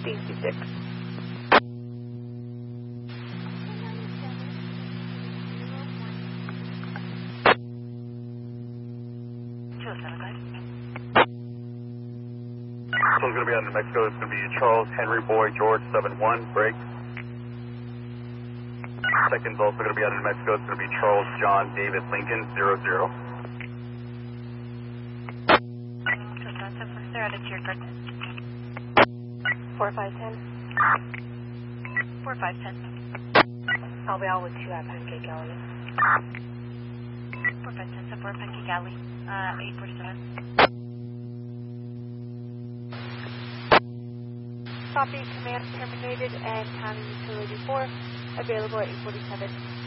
DC6. So it's going to be on New Mexico. It's going to be Charles Henry Boy George 71, break. Second's also going to be on New Mexico. It's going to be Charles John David Lincoln 00. They're out of tier card. 4510. 4510. I'll be all with 2 at Pancake Alley. 4510 to 4 Pancake Alley. 847. Copy, command terminated and county utility 4, available at 847.